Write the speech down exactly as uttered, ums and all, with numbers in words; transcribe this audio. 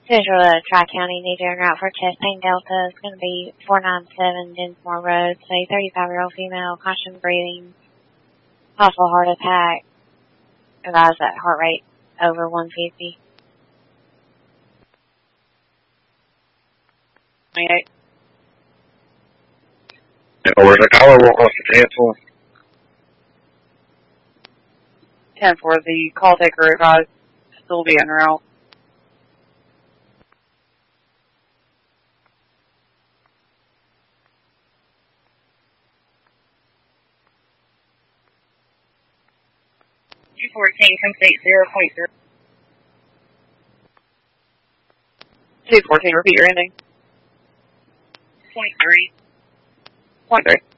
Central uh, Tri-County need to route for chest pain Delta. It's going to be four ninety-seven Dinsmore Road. So a thirty-five-year-old female, caution breathing, possible heart attack. Advise that heart rate over one fifty. twenty-eight. Or the caller will cost the ten four. ten four, the call taker advised still be en route. two fourteen, complete zero point zero. two fourteen, repeat your ending. Point three. Point three.